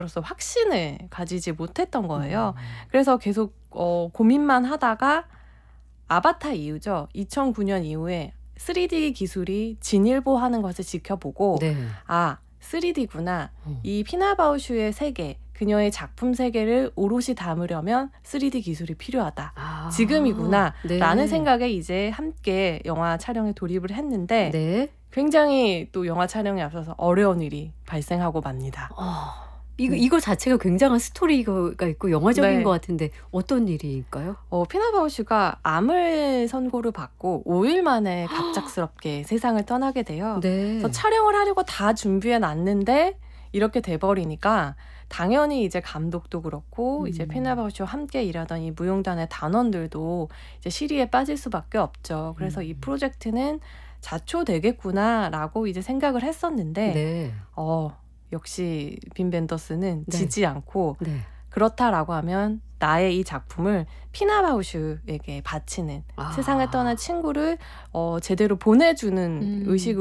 로서 확신을 가지지 못했던 거예요. 그래서 계속 고민만 하다가 아바타 이후죠. 2009년 이후에 3D 기술이 진일보하는 것을 지켜보고 네. 3D구나. 이 피나 바우슈의 세계, 그녀의 작품 세계를 오롯이 담으려면 3D 기술이 필요하다. 지금이구나. 네. 라는 생각에 이제 함께 영화 촬영에 돌입을 했는데 네. 굉장히 또 영화 촬영에 앞서서 어려운 일이 발생하고 맙니다. 이거 자체가 굉장한 스토리가 있고 영화적인 네. 것 같은데 어떤 일일까요? 피나 바우슈가 암을 선고를 받고 5일 만에 갑작스럽게 세상을 떠나게 돼요. 네. 그래서 촬영을 하려고 다 준비해 놨는데 이렇게 돼버리니까 당연히 이제 감독도 그렇고 이제 피나 바우슈와 함께 일하던 이 무용단의 단원들도 이제 시리에 빠질 수밖에 없죠. 그래서 이 프로젝트는 자초되겠구나라고 이제 생각을 했었는데 네. 역시 빈 벤더스는 네. 지지 않고 네. 그렇다라고 하면 나의 이 작품을 피나 바우슈에게 바치는 세상을 떠난 친구를 제대로 보내주는 의식으로